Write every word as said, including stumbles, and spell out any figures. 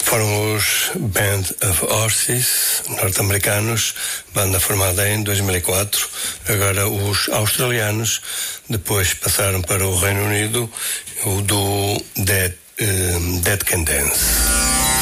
Foram os Band of Horses, norte-americanos, banda formada em dois mil e quatro. Agora os australianos, depois passaram para o Reino Unido, o do Dead, uh, Dead Can Dance.